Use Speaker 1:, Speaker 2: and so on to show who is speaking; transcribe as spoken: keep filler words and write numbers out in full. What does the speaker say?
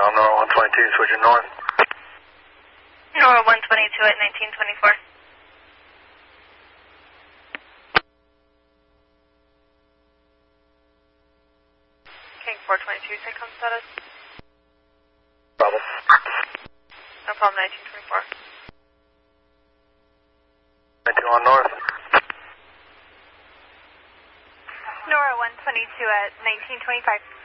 Speaker 1: on Nora one twenty-two, switching north.
Speaker 2: Nora one twenty-two at nineteen twenty-four. King four twenty-two, Syncom status.
Speaker 1: Problem.
Speaker 2: No problem, nineteen twenty-four.
Speaker 1: twenty-two on north.
Speaker 2: Nora one twenty-two at nineteen twenty-five.